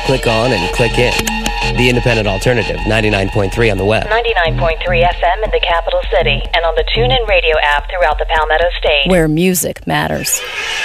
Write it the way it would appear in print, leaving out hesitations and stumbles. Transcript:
click on and click in. The Independent Alternative, 99.3 on the web. 99.3 FM in the capital city and on the TuneIn Radio app throughout the Palmetto State. Where music matters.